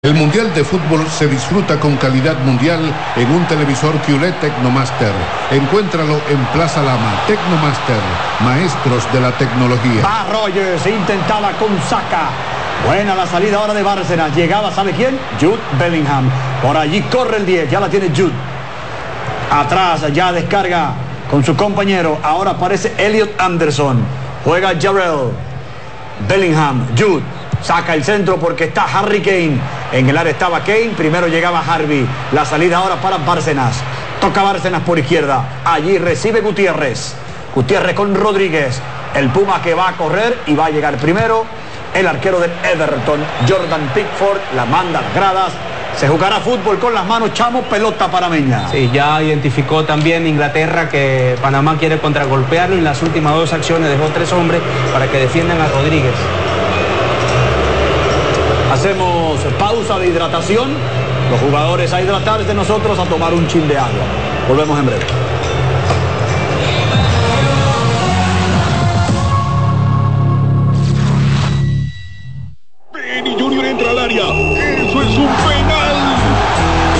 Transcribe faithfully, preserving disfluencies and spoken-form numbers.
El Mundial de Fútbol se disfruta con calidad mundial en un televisor Q L E D Tecnomaster. Encuéntralo en Plaza Lama. Tecnomaster, maestros de la tecnología. Va Rogers, intentaba con Saka. Buena la salida ahora de Bárcenas. Llegaba, ¿sabe quién? Jude Bellingham. Por allí corre el diez, ya la tiene Jude. Atrás, ya descarga con su compañero. Ahora aparece Elliot Anderson. Juega Jarrell. Bellingham, Jude. Saca el centro porque está Harry Kane. En el área estaba Kane, primero llegaba Harvey. La salida ahora para Bárcenas. Toca Bárcenas por izquierda. Allí recibe Gutiérrez. Gutiérrez con Rodríguez. El Puma que va a correr y va a llegar primero. El arquero del Everton, Jordan Pickford, la manda a las gradas. Se jugará fútbol con las manos, Chamo, pelota panameña. Sí, ya identificó también Inglaterra que Panamá quiere contragolpearlo. En las últimas dos acciones dejó tres hombres para que defiendan a Rodríguez. Hacemos pausa de hidratación. Los jugadores a hidratarse, nosotros a tomar un chin de agua. Volvemos en breve. Vini Junior entra al área.